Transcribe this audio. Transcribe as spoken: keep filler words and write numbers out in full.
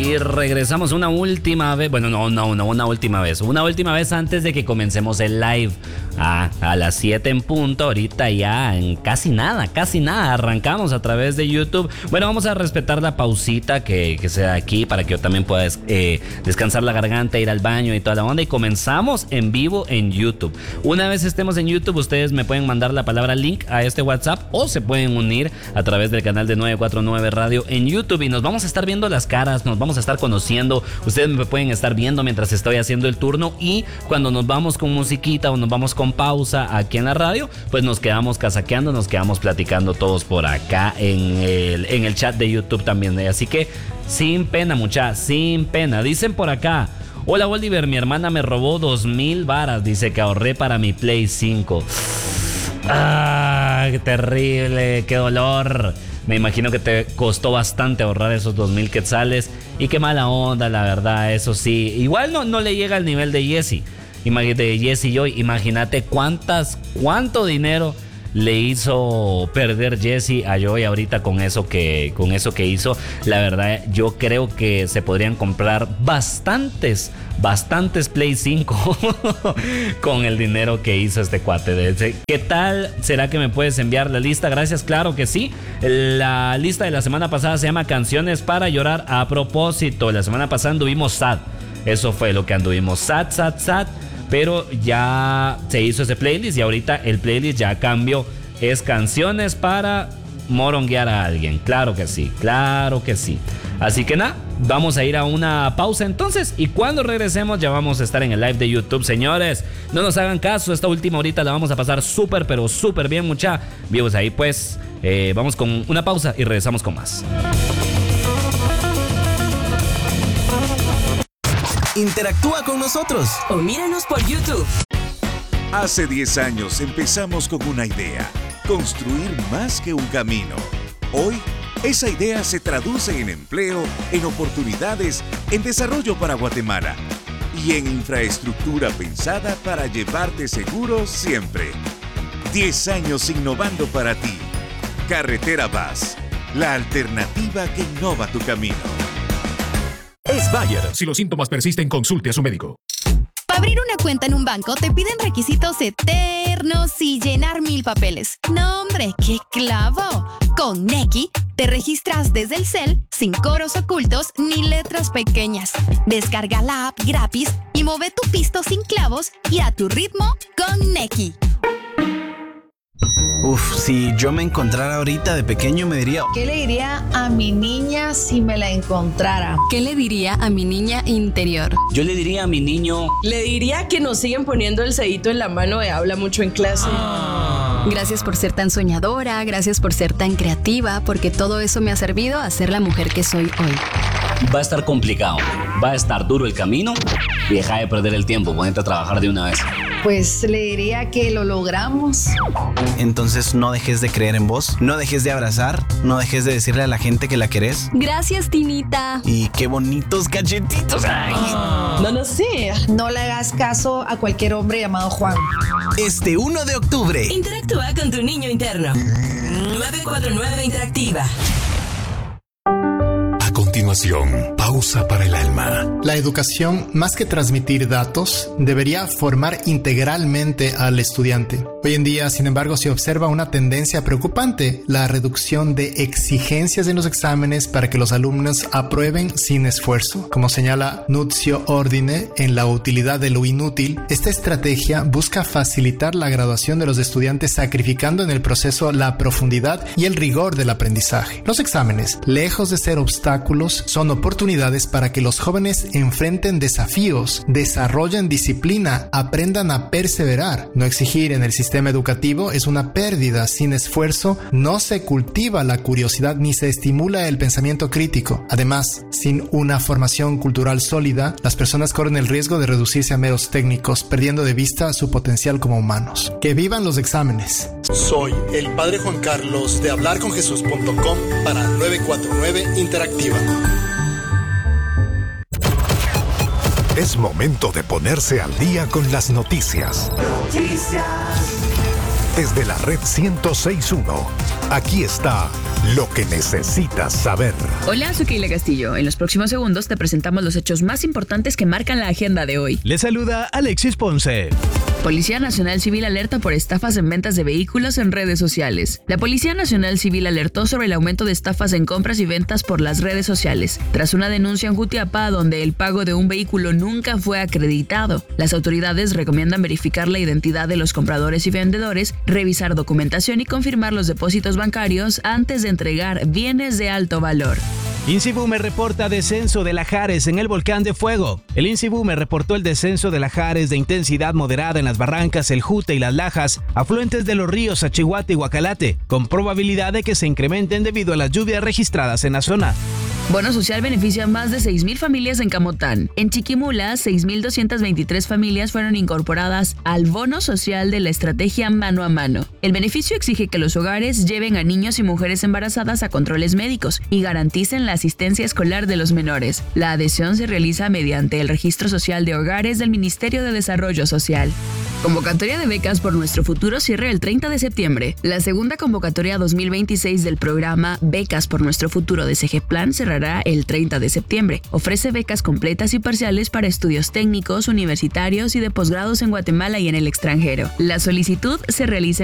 Y regresamos una última vez. Bueno, no, no, no, una última vez. Una última vez antes de que comencemos el live. Ah, a las siete en punto. Ahorita ya en casi nada, casi nada. Arrancamos a través de YouTube. Bueno, vamos a respetar la pausita que, que sea aquí para que yo también pueda eh, descansar la garganta, ir al baño y toda la onda. Y comenzamos en vivo en YouTube. Una vez estemos en YouTube, ustedes me pueden mandar la palabra link a este WhatsApp o se pueden unir a través del canal de nueve cuatro nueve Radio en YouTube y nos vamos a estar viendo las caras, nos vamos a estar conociendo. Ustedes me pueden estar viendo mientras estoy haciendo el turno y cuando nos vamos con musiquita o nos vamos con pausa aquí en la radio, pues nos quedamos casaqueando, nos quedamos platicando todos por acá en el, en el chat de YouTube también. Así que sin pena, mucha, sin pena. Dicen por acá: hola Bolívar, mi hermana me robó dos mil varas, dice que ahorré para mi Play cinco. ¡Ah, qué terrible! ¡Qué dolor! Me imagino que te costó bastante ahorrar esos dos mil quetzales. Y qué mala onda, la verdad, eso sí. Igual no, no le llega al nivel de Jesse. De Jesse Joy. Imagínate cuántas, cuánto dinero le hizo perder Jesse a Joy ahorita con eso que, con eso que hizo. La verdad, yo creo que se podrían comprar bastantes, bastantes Play cinco con el dinero que hizo este cuate. ¿Qué tal? ¿Será que me puedes enviar la lista? Gracias, claro que sí. La lista de la semana pasada se llama Canciones para llorar. A propósito, la semana pasada anduvimos sad. Eso fue lo que anduvimos, sad, sad, sad. Pero ya se hizo ese playlist y ahorita el playlist ya cambió. Es canciones para moronguear a alguien. Claro que sí, claro que sí. Así que nada, vamos a ir a una pausa entonces. Y cuando regresemos ya vamos a estar en el live de YouTube, señores. No nos hagan caso, esta última horita la vamos a pasar súper, pero súper bien, mucha. Vivos ahí pues, eh, vamos con una pausa y regresamos con más. Interactúa con nosotros o míranos por YouTube. Hace diez años empezamos con una idea: construir más que un camino. Hoy, esa idea se traduce en empleo, en oportunidades, en desarrollo para Guatemala y en infraestructura pensada para llevarte seguro siempre. diez años innovando para ti. Carretera Vaz, la alternativa que innova tu camino. Es Bayer. Si los síntomas persisten, consulte a su médico. Para abrir una cuenta en un banco te piden requisitos eternos y llenar mil papeles. No, hombre, ¡qué clavo! Con Nequi te registras desde el cel, sin coros ocultos ni letras pequeñas. Descarga la app gratis y mueve tu pisto sin clavos y a tu ritmo con Nequi. Uf, si yo me encontrara ahorita de pequeño me diría: ¿qué le diría a mi niña si me la encontrara? ¿Qué le diría a mi niña interior? Yo le diría a mi niño... Le diría que nos siguen poniendo el cedito en la mano de habla mucho en clase. Ah. Gracias por ser tan soñadora, gracias por ser tan creativa, porque todo eso me ha servido a ser la mujer que soy hoy. Va a estar complicado, va a estar duro el camino. Deja de perder el tiempo, ponete a trabajar de una vez. Pues le diría que lo logramos. Entonces no dejes de creer en vos, no dejes de abrazar, no dejes de decirle a la gente que la querés. Gracias, Tinita. Y qué bonitos cachetitos. Ay. No, no sé. No le hagas caso a cualquier hombre llamado Juan. Este uno de octubre. Interactúa con tu niño interno. nueve cuatro nueve Interactiva. A continuación, pausa para el alma. La educación, más que transmitir datos, debería formar integralmente al estudiante. Hoy en día, sin embargo, se observa una tendencia preocupante: la reducción de exigencias en los exámenes para que los alumnos aprueben sin esfuerzo. Como señala Nunzio Ordine en La utilidad de lo inútil, esta estrategia busca facilitar la graduación de los estudiantes, sacrificando en el proceso la profundidad y el rigor del aprendizaje. Los exámenes, lejos de ser obstáculos, son oportunidades para que los jóvenes enfrenten desafíos, desarrollen disciplina, aprendan a perseverar. No exigir en el sistema educativo es una pérdida. Sin esfuerzo no se cultiva la curiosidad ni se estimula el pensamiento crítico. Además, sin una formación cultural sólida, las personas corren el riesgo de reducirse a meros técnicos, perdiendo de vista su potencial como humanos. ¡Que vivan los exámenes! Soy el Padre Juan Carlos de hablar con jesús punto com para nueve cuatro nueve Interactiva. Es momento de ponerse al día con las noticias. Noticias. Desde la red ciento seis punto uno, aquí está lo que necesitas saber. Hola, soy Keila Castillo. En los próximos segundos te presentamos los hechos más importantes que marcan la agenda de hoy. Le saluda Alexis Ponce. Policía Nacional Civil alerta por estafas en ventas de vehículos en redes sociales. La Policía Nacional Civil alertó sobre el aumento de estafas en compras y ventas por las redes sociales, tras una denuncia en Jutiapa donde el pago de un vehículo nunca fue acreditado. Las autoridades recomiendan verificar la identidad de los compradores y vendedores, revisar documentación y confirmar los depósitos bancarios antes de entregar bienes de alto valor. INSIBUME reporta descenso de lajares en el volcán de Fuego. El INSIBUME reportó el descenso de lajares de intensidad moderada en las barrancas El Jute y Las Lajas, afluentes de los ríos Achihuate y Guacalate, con probabilidad de que se incrementen debido a las lluvias registradas en la zona. Bono social beneficia a más de seis mil familias en Camotán. En Chiquimula, seis mil doscientas veintitrés familias fueron incorporadas al bono social de la estrategia Mano a Mano. El beneficio exige que los hogares lleven a niños y mujeres embarazadas a controles médicos y garanticen la asistencia escolar de los menores. La adhesión se realiza mediante el Registro Social de Hogares del Ministerio de Desarrollo Social. Convocatoria de becas por nuestro futuro cierra el treinta de septiembre. La segunda convocatoria dos mil veintiséis del programa Becas por nuestro futuro de Segeplan cerrará el treinta de septiembre. Ofrece becas completas y parciales para estudios técnicos, universitarios y de posgrados en Guatemala y en el extranjero. La solicitud se realiza